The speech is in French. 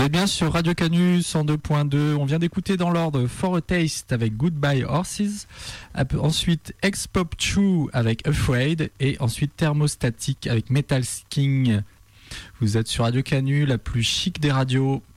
êtes bien sur Radio Canu 102.2. On vient d'écouter dans l'ordre For a Taste avec Goodbye Horses, ensuite Ex-Pop True avec Afraid et ensuite Thermostatic avec Metal King. Vous êtes sur Radio Canu, la plus chic des radios.